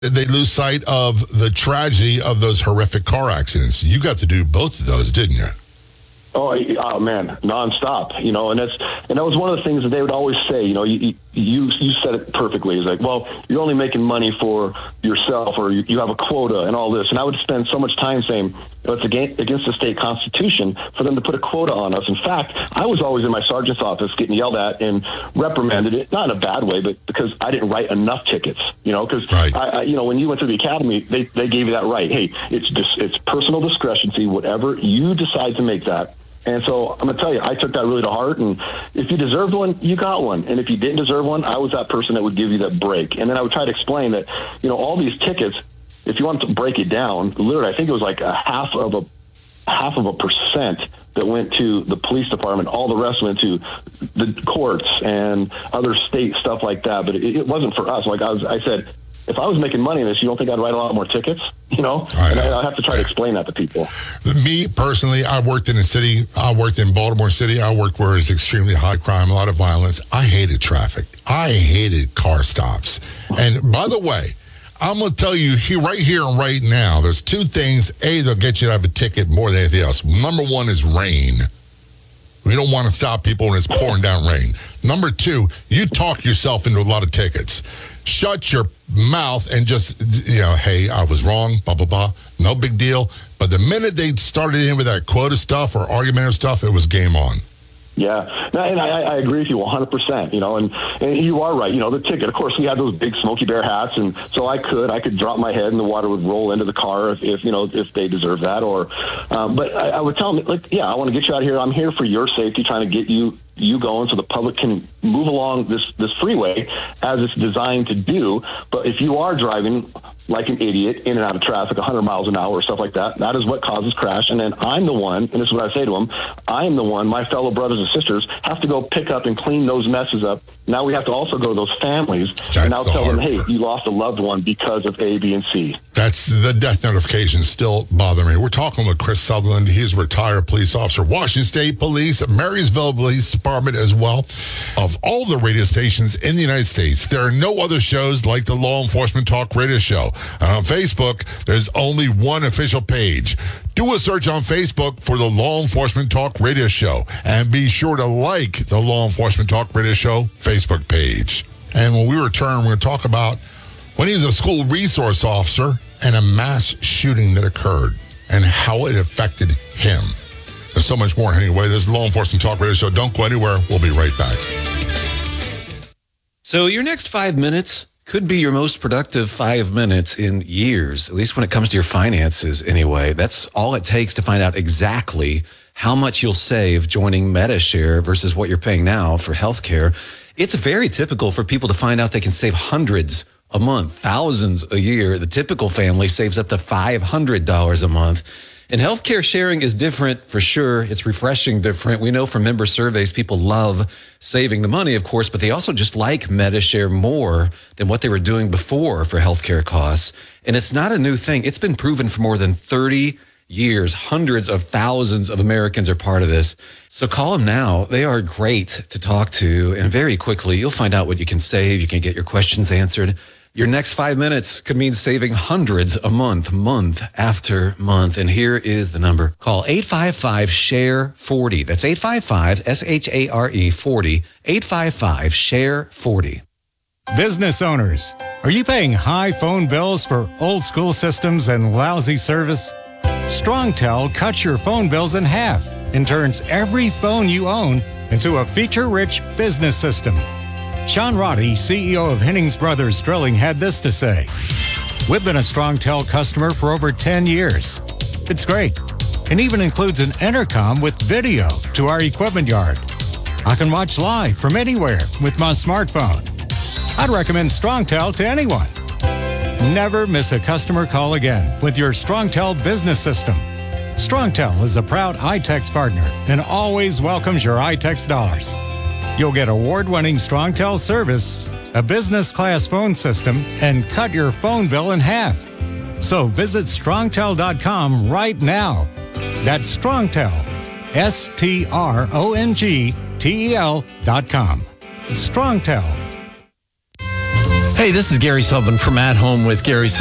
They lose sight of the tragedy of those horrific car accidents. You got to do both of those, didn't you? Oh man, nonstop, and that was one of the things that they would always say, you said it perfectly. It's like, well, you're only making money for yourself, or you have a quota and all this. And I would spend so much time saying, it's against the state constitution for them to put a quota on us. In fact, I was always in my sergeant's office getting yelled at and reprimanded, it not in a bad way, but because I didn't write enough tickets, because right. when you went to the academy, they gave you that right. Hey, it's personal discretion. Whatever you decide to make that. And so I'm going to tell you, I took that really to heart. And if you deserved one, you got one. And if you didn't deserve one, I was that person that would give you that break. And then I would try to explain that, all these tickets, if you want to break it down, literally, I think it was like a half of a percent that went to the police department. All the rest went to the courts and other state stuff like that. But it wasn't for us. Like I said, if I was making money in this, you don't think I'd write a lot more tickets? And I have to try to explain that to people. Me, personally, I worked in a city. I worked in Baltimore City. I worked where it's extremely high crime, a lot of violence. I hated traffic. I hated car stops. And by the way, I'm going to tell you right here and right now, there's two things. A, they'll get you to have a ticket more than anything else. Number one is rain. We don't want to stop people when it's pouring down rain. Number two, you talk yourself into a lot of tickets. Shut your mouth and just, hey, I was wrong, blah, blah, blah. No big deal. But the minute they started in with that quota stuff or argumentative stuff, it was game on. Yeah, and I agree with you 100%, and you are right. The ticket, of course, we had those big Smokey Bear hats, and so I could drop my head and the water would roll into the car if they deserve that, but I would tell them, I want to get you out of here. I'm here for your safety, trying to get you going so the public can move along this freeway as it's designed to do. But if you are driving like an idiot in and out of traffic 100 miles an hour or stuff like that, that is what causes crash. And then I'm the one, and this is what I say to them, I am the one, my fellow brothers and sisters have to go pick up and clean those messes up. Now we have to also go to those families and now tell them, hey, you lost a loved one because of A, B, and C. That's the death notifications still bother me. We're talking with Chris Sutherland. He's a retired police officer, Washington State Police, Marysville Police Department as well. Of all the radio stations in the United States, there are no other shows like the Law Enforcement Talk Radio Show. On Facebook, there's only one official page. Do a search on Facebook for the Law Enforcement Talk Radio Show, and be sure to like the Law Enforcement Talk Radio Show Facebook page. And when we return, we're going to talk about when he was a school resource officer and a mass shooting that occurred and how it affected him. There's so much more anyway. This is the Law Enforcement Talk Radio Show. Don't go anywhere. We'll be right back. So your next 5 minutes could be your most productive 5 minutes in years, at least when it comes to your finances anyway. That's all it takes to find out exactly how much you'll save joining Medi-Share versus what you're paying now for healthcare. It's very typical for people to find out they can save hundreds a month, thousands a year. The typical family saves up to $500 a month. And healthcare sharing is different for sure. It's refreshing different. We know from member surveys, people love saving the money, of course, but they also just like Medi-Share more than what they were doing before for healthcare costs. And it's not a new thing. It's been proven for more than 30 years. Hundreds of thousands of Americans are part of this. So call them now. They are great to talk to. And very quickly, you'll find out what you can save. You can get your questions answered. Your next 5 minutes could mean saving hundreds a month, month after month. And here is the number. Call 855-SHARE-40. That's 855-SHARE 40. 855-SHARE-40. Business owners, are you paying high phone bills for old school systems and lousy service? StrongTel cuts your phone bills in half and turns every phone you own into a feature-rich business system. Sean Roddy, CEO of Hennings Brothers Drilling, had this to say. We've been a StrongTel customer for over 10 years. It's great, and even includes an intercom with video to our equipment yard. I can watch live from anywhere with my smartphone. I'd recommend StrongTel to anyone. Never miss a customer call again with your StrongTel business system. StrongTel is a proud iTex partner and always welcomes your iTex dollars. You'll get award-winning StrongTel service, a business-class phone system, and cut your phone bill in half. So visit StrongTel.com right now. That's StrongTel, StrongTel.com. StrongTel. Hey, this is Gary Sullivan from At Home with Gary